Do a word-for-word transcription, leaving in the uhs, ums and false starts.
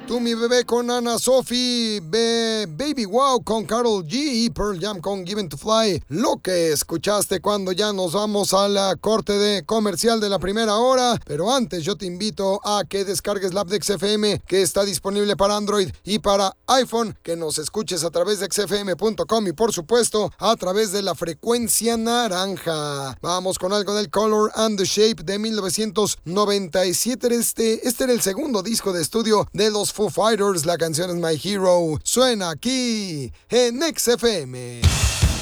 Tú mi bebé con Ana Sophie, Be Baby Wow con Karol G y Pearl Jam con Given to Fly. Lo que escuchaste cuando ya nos vamos a la corte de comercial de la primera hora. Pero antes yo te invito a que descargues la app de X F M, que está disponible para Android y para iPhone, que nos escuches a través de x f m punto com y por supuesto a través de la frecuencia naranja. Vamos con algo del Color and the Shape de mil novecientos noventa y siete. Este, este era el segundo disco de estudio de los Foo Fighters. La canción es My Hero. Suena aquí en X F M.